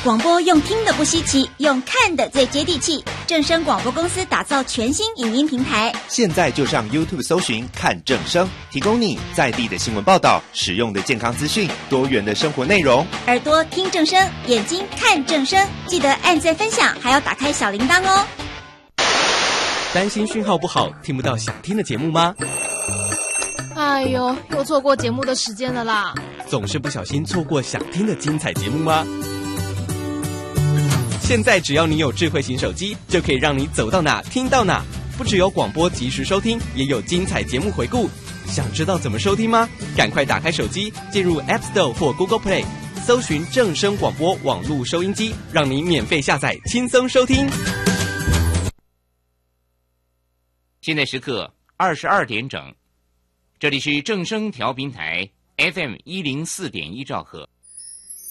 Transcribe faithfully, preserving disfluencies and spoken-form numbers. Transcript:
广播用听的不稀奇，用看的最接地气。正声广播公司打造全新影音平台， 现在就上 YouTube 搜寻看正声，提供你在地的新闻报道、实用的健康资讯、多元的生活内容。 耳朵听正声，眼睛看正声，记得按赞分享，还要打开小铃铛哦。 担心讯号不好，听不到想听的节目吗？ 哎呦，又错过节目的时间了啦！ 总是不小心错过想听的精彩节目吗？现在只要你有智慧型手机，就可以让你走到哪听到哪。不只有广播及时收听，也有精彩节目回顾。想知道怎么收听吗？赶快打开手机，进入 App Store 或 Google Play， 搜寻正声广播网络收音机，让你免费下载，轻松收听。 现在时刻二十二点整，这里是正声调频台 F M 一零四点一兆赫。